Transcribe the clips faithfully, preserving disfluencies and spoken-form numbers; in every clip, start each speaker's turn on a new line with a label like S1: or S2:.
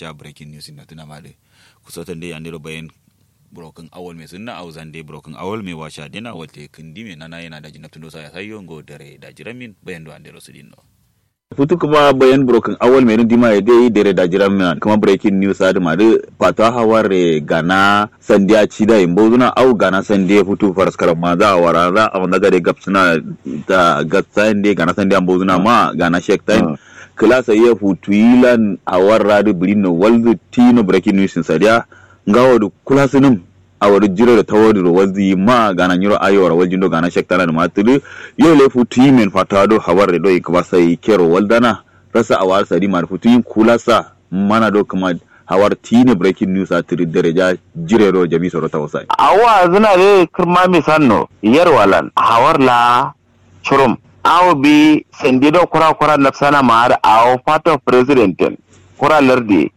S1: sha breaking news na tuna made kusotan dai andiro bayan broken awol me sunna au zande broken awol me washa dina wote kindi me nana yana da jinatun dosa ya sayo ngo dare da jiramin bayan do andiro sudinno futu kuma bayan broken awol me dima ya dai dare da jiramin kuma breaking news adu made pata haware gana sandiya ci da imbozuna au gana sandiya futu faraskara ma za wara za a wanda gare gapsuna da gatsande gana sandiya imbozuna ma gana shek time klasa ya futu ilan awar radu bilino walzu tino breaking news sadiya ngawo du kulasinum awar jiro da tawadi ro wazi ma gana nyiro ayora wajindo gana shektana da matulu yo le futu men fatado hawar do ikba sai kero waldana rasa awar sadi mar futu yin kulasa mana do kuma hawar tine breaking news a tiri dereja jire ro jami soro tawsai
S2: awa zina le kirma mi sanno yar walan hawar la churum aw bi sendido kura kura nafsana mar aw fato president kura lardi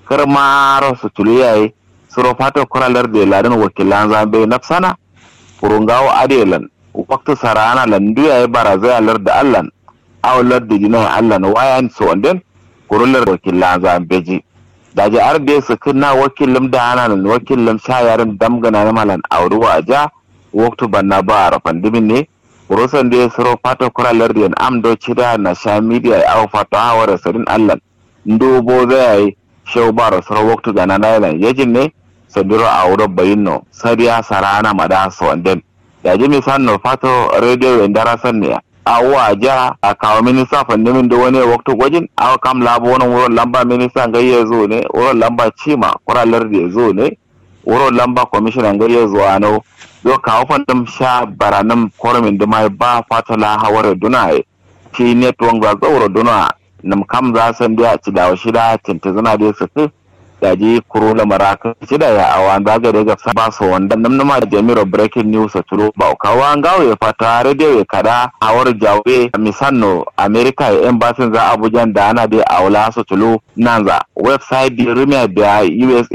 S2: kirma ro sutuliyai suro fato kura lardi ladan wakilan zambe nafsana kurungawo adelan waktu sarana landu ya barazai lardi allan aw lardi jina allan wayan so anden kurullar wakilan zambe ji daji arde su kinna wakilin da ana nan wakilin shayarin damgana na malan auruwa aja waktu banna ba rafan dimin ne kurusan da suro fato kura lardi an amdo cida na sha media aw fato hawara sarin allan ndobo zai shau ba suro waktu gana na yalan yajin ne sandiro auro bayinno sariya sarana mada so anden daji misan no fato radio indara sanne awa ja a kawo minista fandimin da wani waktu gwajin awa kam labo wani wurin lamba minista gayya zo ne wurin lamba cima kuralar da zo ne wurin lamba kwamishinan gayya zuwa no zo kawo fandim sha baranin kormin da mai ba fata la hawar duna ki network za zaura duna nam kam za san da ci dawo shida tinta zana da su daji kuro la maraka ci da ya awan daga daga ba so wanda namnama jamiro breaking news a turo ba kawa ngawe fata radio ya kada hawar jawe misanno america ya embassy za abuja da ana da aula so tulo nanza website di rumia da usa